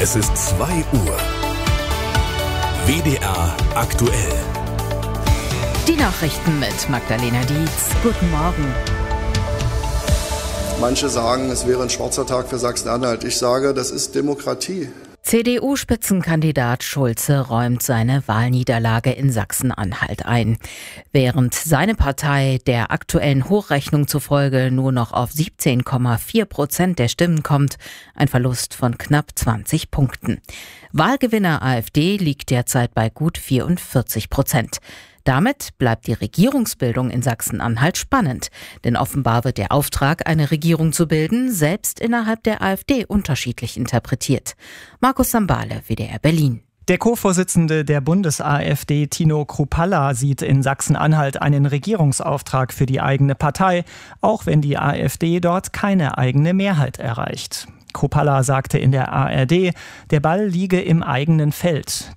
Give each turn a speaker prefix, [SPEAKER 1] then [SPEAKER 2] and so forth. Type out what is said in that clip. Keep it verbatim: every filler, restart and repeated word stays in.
[SPEAKER 1] Es ist zwei Uhr. W D R aktuell.
[SPEAKER 2] Die Nachrichten mit Magdalena Dietz. Guten Morgen.
[SPEAKER 3] Manche sagen, es wäre ein schwarzer Tag für Sachsen-Anhalt. Ich sage, das ist Demokratie.
[SPEAKER 2] C D U-Spitzenkandidat Schulze räumt seine Wahlniederlage in Sachsen-Anhalt ein. Während seine Partei der aktuellen Hochrechnung zufolge nur noch auf siebzehn Komma vier Prozent der Stimmen kommt, ein Verlust von knapp zwanzig Punkten. Wahlgewinner AfD liegt derzeit bei gut vierundvierzig Prozent. Damit bleibt die Regierungsbildung in Sachsen-Anhalt spannend, denn offenbar wird der Auftrag, eine Regierung zu bilden, selbst innerhalb der AfD unterschiedlich interpretiert. Markus Sambale, W D R Berlin.
[SPEAKER 4] Der Co-Vorsitzende der Bundes-AfD, Tino Kruppalla, sieht in Sachsen-Anhalt einen Regierungsauftrag für die eigene Partei, auch wenn die AfD dort keine eigene Mehrheit erreicht. Kruppalla sagte in der A R D, der Ball liege im eigenen Feld.